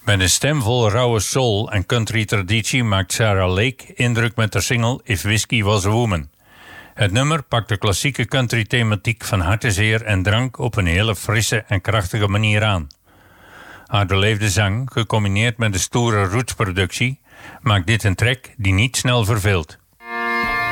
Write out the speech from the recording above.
Met een stem vol rauwe soul en country traditie maakt Sarah Lake indruk met haar single If Whiskey Was a Woman. Het nummer pakt de klassieke country thematiek van hartezeer en drank op een hele frisse en krachtige manier aan. Haar beleefde zang, gecombineerd met de stoere rootsproductie, maakt dit een track die niet snel verveelt.